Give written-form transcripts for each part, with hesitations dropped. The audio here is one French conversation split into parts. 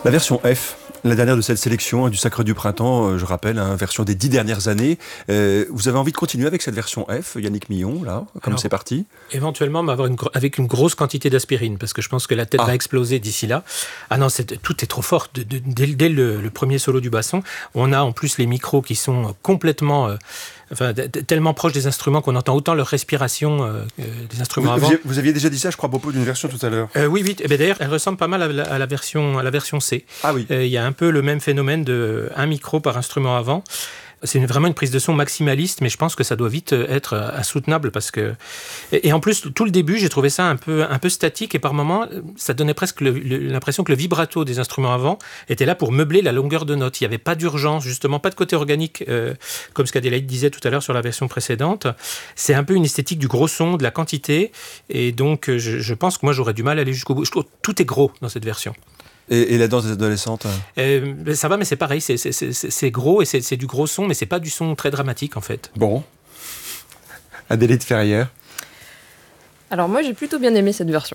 La version F, la dernière de cette sélection du Sacre du Printemps, je rappelle, version des 10 dernières années. Vous avez envie de continuer avec cette version F, Yannick Millon, là, comme c'est parti? Éventuellement, mais avec une grosse quantité d'aspirine, parce que je pense que la tête va exploser d'ici là. Ah non, tout est trop fort. Dès le premier solo du basson, on a en plus les micros qui sont complètement... tellement proches des instruments qu'on entend autant leur respiration des instruments avant. Vous aviez déjà dit ça, je crois, à propos d'une version tout à l'heure. Oui. D'ailleurs, elle ressemble pas mal à la version C. Ah oui. Il y a un peu le même phénomène de un micro par instrument avant. C'est vraiment une prise de son maximaliste, mais je pense que ça doit vite être insoutenable parce que... Et en plus, tout le début, j'ai trouvé ça un peu statique et par moments, ça donnait presque l'impression que le vibrato des instruments avant était là pour meubler la longueur de note. Il n'y avait pas d'urgence, justement, pas de côté organique, comme ce qu'Adélaïde disait tout à l'heure sur la version précédente. C'est un peu une esthétique du gros son, de la quantité, et donc je pense que moi, j'aurais du mal à aller jusqu'au bout. Je trouve que tout est gros dans cette version. Et la danse des adolescentes Ça va, mais c'est pareil, c'est gros et c'est du gros son, mais c'est pas du son très dramatique en fait. Bon. Adélaïde Ferrière. Alors moi j'ai plutôt bien aimé cette version.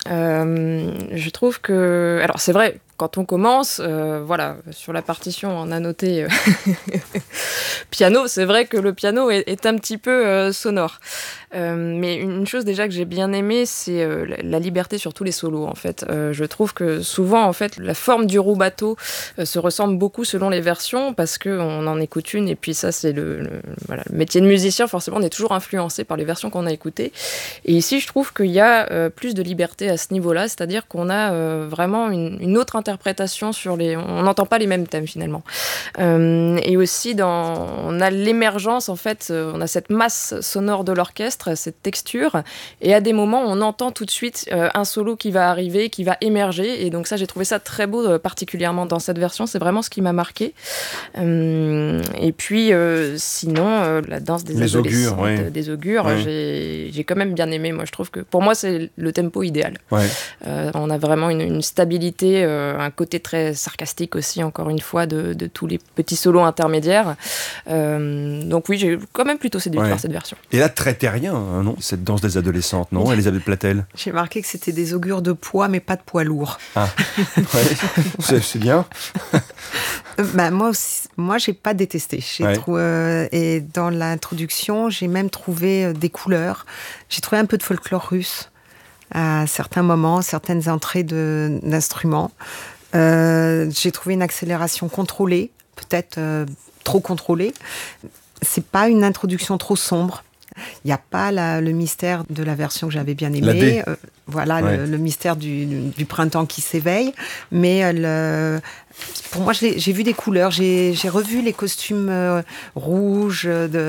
Je trouve que... Alors c'est vrai, quand on commence, sur la partition on a noté piano, c'est vrai que le piano est un petit peu sonore. Mais une chose déjà que j'ai bien aimée, c'est la liberté sur tous les solos en fait. Je trouve que souvent en fait la forme du rubato se ressemble beaucoup selon les versions parce qu'on en écoute une et puis ça c'est le métier de musicien, forcément on est toujours influencé par les versions qu'on a écoutées. Et ici je trouve qu'il y a plus de liberté à ce niveau-là, c'est-à-dire qu'on a vraiment une autre interprétation sur les... On n'entend pas les mêmes thèmes finalement. Et aussi on a l'émergence en fait, on a cette masse sonore de l'orchestre, cette texture, et à des moments on entend tout de suite un solo qui va arriver, qui va émerger, et donc ça j'ai trouvé ça très beau, particulièrement dans cette version, c'est vraiment ce qui m'a marqué. Et puis sinon la danse des adolescents, des augures, j'ai quand même bien aimé. Moi je trouve que pour moi c'est le tempo idéal. On a vraiment une stabilité, un côté très sarcastique aussi, encore une fois, de tous les petits solos intermédiaires. Donc oui, j'ai quand même plutôt séduit par cette version. Et là, très terrien, non, cette danse des adolescentes, non, Elisabeth Platel? J'ai marqué que c'était des augures de poids, mais pas de poids lourd. Ah, c'est bien. Moi, j'ai pas détesté. Et dans l'introduction, j'ai même trouvé des couleurs. J'ai trouvé un peu de folklore russe à certains moments, certaines entrées d'instruments. J'ai trouvé une accélération contrôlée, peut-être trop contrôlée. C'est pas une introduction trop sombre. Il n'y a pas le mystère de la version que j'avais bien aimée. Le mystère du printemps qui s'éveille. Mais pour moi, j'ai vu des couleurs. J'ai revu les costumes rouges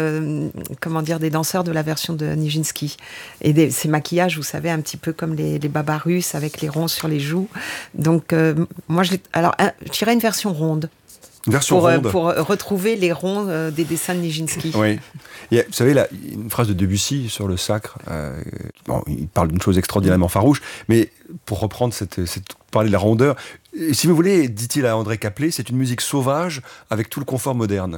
des danseurs de la version de Nijinsky. Et ces maquillages, vous savez, un petit peu comme les babas russes avec les ronds sur les joues. Donc, moi, je dirais une version ronde. Pour retrouver les ronds des dessins de Nijinsky. Oui. Vous savez, là, une phrase de Debussy sur le sacre, il parle d'une chose extraordinairement farouche, mais pour reprendre parler de la rondeur, si vous voulez, dit-il à André Caplet, c'est une musique sauvage avec tout le confort moderne.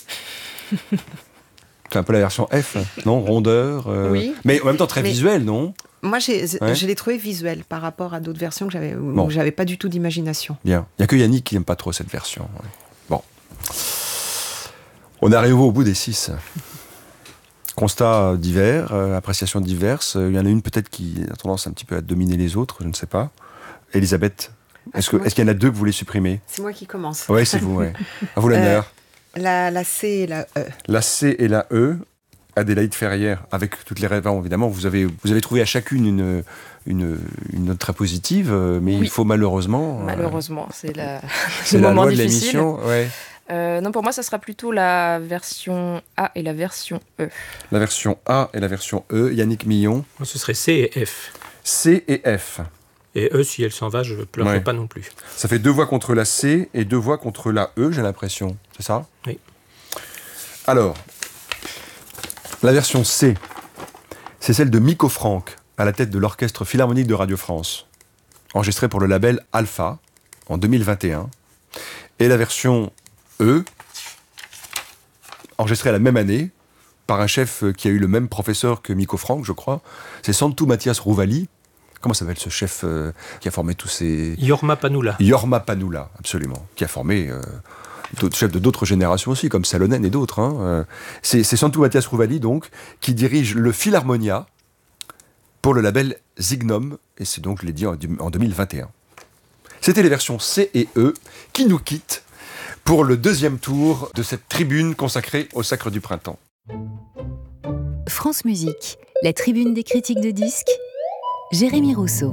C'est un peu la version F, non? Rondeur, oui. Mais en même temps très visuel, non? Moi, je l'ai trouvé visuel par rapport à d'autres versions où j'avais pas du tout d'imagination. Bien. Il n'y a que Yannick qui n'aime pas trop cette version. Ouais. Bon. On est arrivé au bout des 6. Constats divers, appréciations diverses. Il y en a une peut-être qui a tendance un petit peu à dominer les autres, je ne sais pas. Elisabeth, est-ce qu'il y en a deux que vous voulez supprimer? C'est moi qui commence. Oui, c'est vous, oui. À vous l'honneur. La C et la E. La C et la E. Adélaïde Ferrière, avec toutes les raisons, évidemment, vous avez trouvé à chacune une note très positive, mais il faut malheureusement... Malheureusement, c'est le moment loi de difficile. l'émission, ouais. Non, pour moi, ça sera plutôt la version A et la version E. La version A et la version E. Yannick Millon. Moi, ce serait C et F. C et F. Et E, si elle s'en va, je ne pleurerai pas non plus. Ça fait 2 voix contre la C et 2 voix contre la E, j'ai l'impression. C'est ça? Oui. Alors, la version C, c'est celle de Miko Franck, à la tête de l'Orchestre Philharmonique de Radio France, enregistrée pour le label Alpha, en 2021. Et la version E, enregistrée la même année, par un chef qui a eu le même professeur que Miko Franck, je crois, c'est Santu Mathias Rouvali, Comment s'appelle ce chef qui a formé tous ces... Jorma Panula. Jorma Panula, absolument. Qui a formé d'autres chefs de d'autres générations aussi, comme Salonen et d'autres. Hein. C'est Santu Mathias Rouvali, donc, qui dirige le Philharmonia pour le label Zignum. Et c'est donc, je l'ai dit, en 2021. C'était les versions C et E qui nous quittent pour le deuxième tour de cette tribune consacrée au Sacre du Printemps. France Musique, la tribune des critiques de disques, Jérémy Rousseau.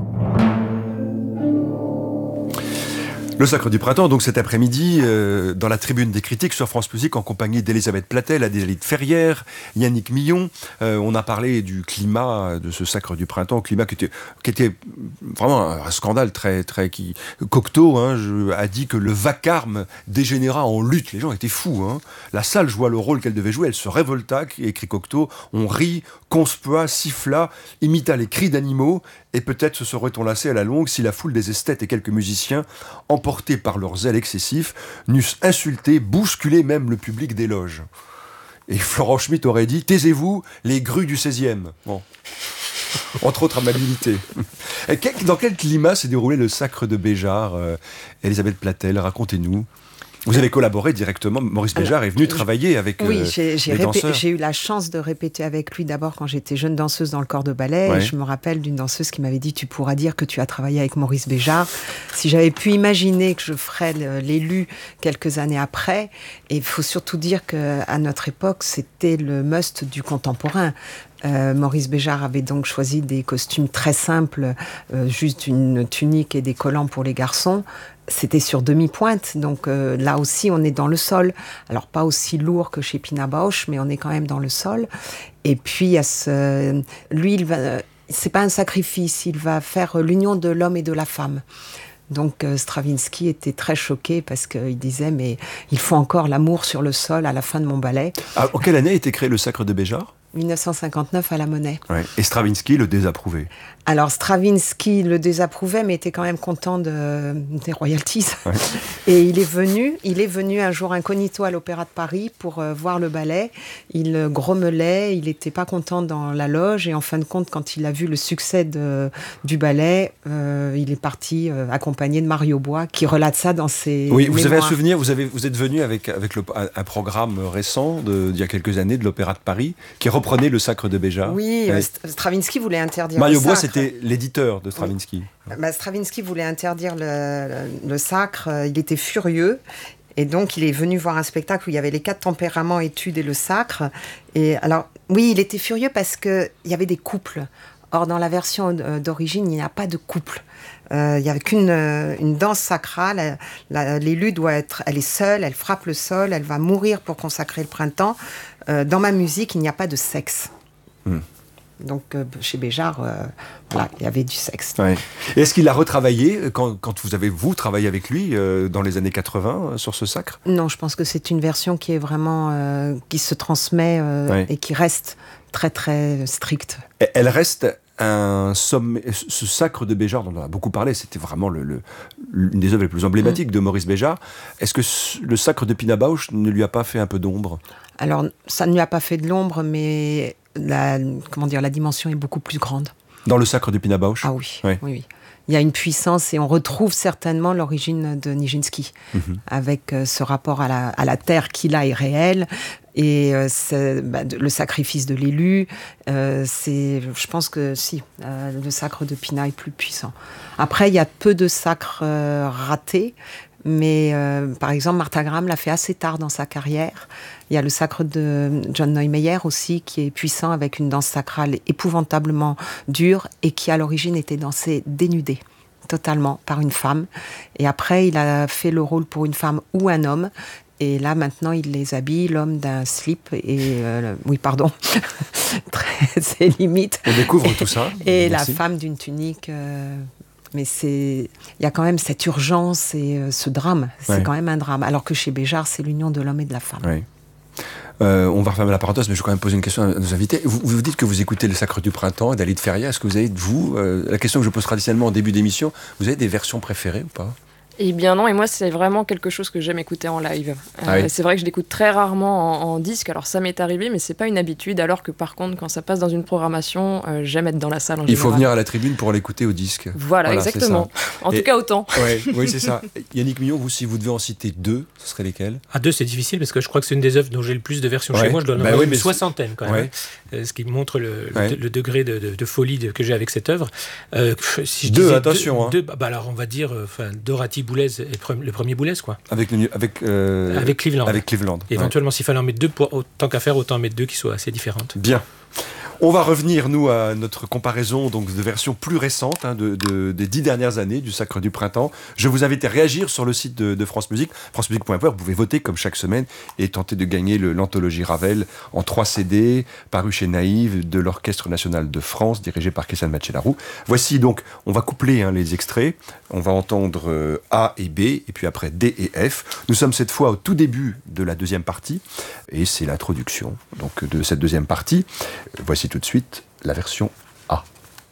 Le Sacre du Printemps, donc cet après-midi, dans la tribune des critiques sur France Musique, en compagnie d'Elisabeth Platel, Adélaïde Ferrière, Yannick Millon. On a parlé du climat de ce Sacre du Printemps, climat qui était vraiment un scandale qui Cocteau a dit que le vacarme dégénéra en lutte. Les gens étaient fous. Hein. La salle joua le rôle qu'elle devait jouer, elle se révolta, écrit Cocteau. On rit, conspua, siffla, imita les cris d'animaux, et peut-être se serait-on lassé à la longue si la foule des esthètes et quelques musiciens, emportés par leur zèle excessif, n'eussent insulté, bousculé même le public des loges. Et Florent Schmitt aurait dit « Taisez-vous, les grues du 16e ». Bon. Entre autres amabilités. Dans quel climat s'est déroulé le Sacre de Béjart, Elisabeth Platel, racontez-nous. Vous avez collaboré directement, Maurice Béjart est venu travailler avec les danseurs. J'ai eu la chance de répéter avec lui d'abord quand j'étais jeune danseuse dans le corps de ballet. Ouais. Et je me rappelle d'une danseuse qui m'avait dit « Tu pourras dire que tu as travaillé avec Maurice Béjart ». Si j'avais pu imaginer que je ferais l'élu quelques années après, et il faut surtout dire qu'à notre époque, c'était le must du contemporain. Maurice Béjart avait donc choisi des costumes très simples, juste une tunique et des collants pour les garçons. C'était sur demi-pointe, donc là aussi on est dans le sol. Alors pas aussi lourd que chez Pina Bausch, mais on est quand même dans le sol. Et puis il y a lui, c'est pas un sacrifice, il va faire l'union de l'homme et de la femme. Donc Stravinsky était très choqué parce qu'il disait « mais il faut encore l'amour sur le sol à la fin de mon ballet ». En quelle année a été créé le Sacre de Béjart ? 1959 à la Monnaie. Ouais. Et Stravinsky le désapprouvait. Alors Stravinsky le désapprouvait, mais était quand même content des royalties. Ouais. Et il est venu un jour incognito à l'Opéra de Paris pour voir le ballet. Il grommelait, il n'était pas content dans la loge. Et en fin de compte, quand il a vu le succès du ballet, il est parti accompagné de Mario Bois, qui relate ça dans ses Oui, vous mémoires. avez un souvenir, vous êtes venu avec un programme récent d'il y a quelques années de l'Opéra de Paris, qui reprenait le Sacre de Béjart. Oui, Stravinsky voulait interdire Mario le Bois, sacre. c'était l'éditeur de Stravinsky. Oui. Stravinsky voulait interdire le sacre, il était furieux. Et donc, il est venu voir un spectacle où il y avait les 4 tempéraments, études et le sacre. Et alors, oui, il était furieux parce qu'il y avait des couples. Or, dans la version d'origine, il n'y a pas de couple. Il n'y a qu'une danse sacrale. L'élu elle est seule, elle frappe le sol, elle va mourir pour consacrer le printemps. Dans ma musique, il n'y a pas de sexe. Donc, chez Béjart, il y avait du sexe. Ouais. Et est-ce qu'il a retravaillé quand vous avez travaillé avec lui dans les années 80 sur ce sacre ? Non, je pense que c'est une version qui est vraiment qui se transmet et qui reste très très stricte. Elle reste un sommet. Ce Sacre de Béjart, dont on a beaucoup parlé, c'était vraiment une des œuvres les plus emblématiques de Maurice Béjart. Est-ce que le Sacre de Pina Bausch ne lui a pas fait un peu d'ombre ? Alors, ça ne lui a pas fait de l'ombre, mais la dimension est beaucoup plus grande. Dans le Sacre de Pina Bausch ? Ah oui, oui. Il y a une puissance et on retrouve certainement l'origine de Nijinsky, avec ce rapport à la terre qu'il a est réel. Et le sacrifice de l'élu, je pense que le sacre de Pina est plus puissant. Après, il y a peu de sacres ratés, mais par exemple, Martha Graham l'a fait assez tard dans sa carrière. Il y a le sacre de John Neumeyer aussi, qui est puissant, avec une danse sacrale épouvantablement dure et qui à l'origine était dansée dénudée, totalement, par une femme. Et après, il a fait le rôle pour une femme ou un homme. Et là, maintenant, il les habille, l'homme d'un slip et... c'est limite. On découvre tout ça. Et merci. La femme d'une tunique... Mais il y a quand même cette urgence et ce drame. C'est quand même un drame. Alors que chez Béjart, c'est l'union de l'homme et de la femme. Ouais. On va refermer la parenthèse, mais je vais quand même poser une question à nos invités. Vous dites que vous écoutez le Sacre du Printemps d'Adélaïde Ferrière. Est-ce que vous avez, la question que je pose traditionnellement en début d'émission, vous avez des versions préférées ou pas ? Eh bien non, et moi c'est vraiment quelque chose que j'aime écouter en live. Oui. C'est vrai que je l'écoute très rarement en disque, alors ça m'est arrivé, mais c'est pas une habitude, alors que par contre quand ça passe dans une programmation, j'aime être dans la salle en général. Il faut venir à la tribune pour l'écouter au disque. Voilà exactement. En tout cas autant. Oui, c'est ça. Yannick Millon, vous, si vous devez en citer 2, ce seraient lesquels? À 2, c'est difficile parce que je crois que c'est une des œuvres dont j'ai le plus de versions chez moi. Je dois en avoir une soixantaine quand même. Ce qui montre le degré de folie que j'ai avec cette œuvre. Si je disais attention. Alors on va dire Dorothy Boulez et le premier Boulez, quoi. Avec Cleveland. Avec Cleveland. Éventuellement, s'il fallait en mettre 2, tant qu'à faire, autant en mettre 2 qui soient assez différentes. Bien. On va revenir, nous, à notre comparaison donc, de versions plus récentes des 10 dernières années du Sacre du Printemps. Je vous invite à réagir sur le site de France Musique, francemusique.fr. Vous pouvez voter comme chaque semaine et tenter de gagner l'anthologie Ravel en 3 CD, paru chez Naïve, de l'Orchestre National de France, dirigé par Christiane Matchelarou. Voici donc, on va coupler les extraits. On va entendre A et B, et puis après D et F. Nous sommes cette fois au tout début de la deuxième partie, et c'est l'introduction donc, de cette deuxième partie. Voici tout de suite la version